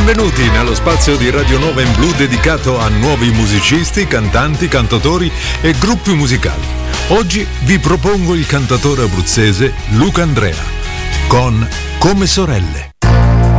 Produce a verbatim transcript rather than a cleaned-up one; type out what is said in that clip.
Benvenuti nello spazio di Radio Nova in Blu dedicato a nuovi musicisti, cantanti, cantautori e gruppi musicali. Oggi vi propongo il cantautore abruzzese Luca Andrea con Come sorelle.